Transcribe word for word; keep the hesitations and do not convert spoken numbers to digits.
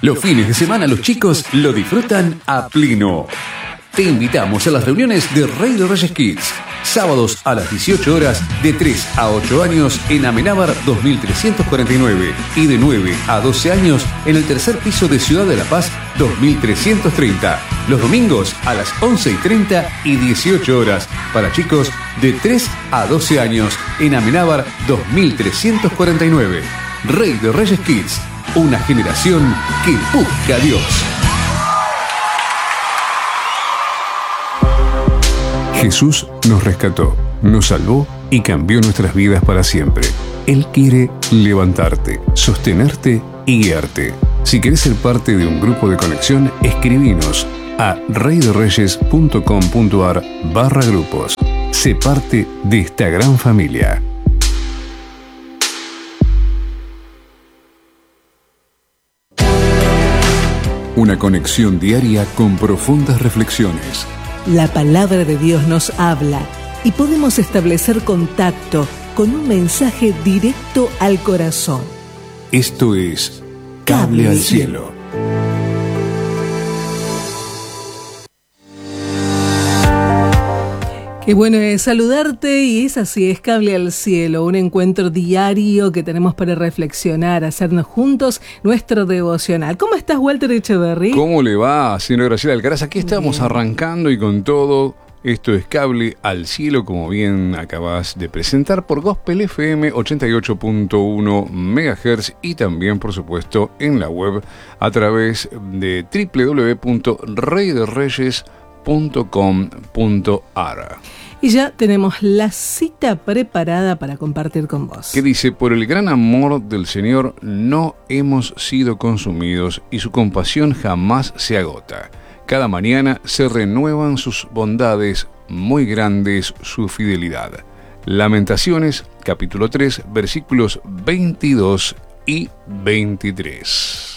Los fines de semana los chicos lo disfrutan a pleno. Te invitamos a las reuniones de Rey de Reyes Kids. Sábados a las dieciocho horas, de tres a ocho años en Amenábar dos mil trescientos cuarenta y nueve y de nueve a doce años en el tercer piso de Ciudad de la Paz dos mil trescientos treinta. Los domingos a las once y treinta y dieciocho horas para chicos de tres a doce años en Amenábar dos mil trescientos cuarenta y nueve. Rey de Reyes Kids, una generación que busca a Dios. Jesús nos rescató, nos salvó y cambió nuestras vidas para siempre. Él quiere levantarte, sostenerte y guiarte. Si querés ser parte de un grupo de conexión, escribinos a reydereyes.com.ar barra grupos. Sé parte de esta gran familia. Una conexión diaria con profundas reflexiones. La palabra de Dios nos habla y podemos establecer contacto con un mensaje directo al corazón. Esto es Cable al Cielo. Qué bueno es saludarte, y es así, es Cable al Cielo, un encuentro diario que tenemos para reflexionar, hacernos juntos nuestro devocional. ¿Cómo estás, Walter Echeverry? ¿Cómo le va, señora Graciela Alcaraz? Aquí estamos bien, arrancando y con todo. Esto es Cable al Cielo, como bien acabas de presentar, por Gospel F M ochenta y ocho punto uno megahertz y también, por supuesto, en la web a través de doble u doble u doble u punto rey de reyes punto com punto a r. Y ya tenemos la cita preparada para compartir con vos. Que dice: por el gran amor del Señor no hemos sido consumidos y su compasión jamás se agota. Cada mañana se renuevan sus bondades, muy grandes su fidelidad. Lamentaciones, capítulo tres, versículos veintidós y veintitrés.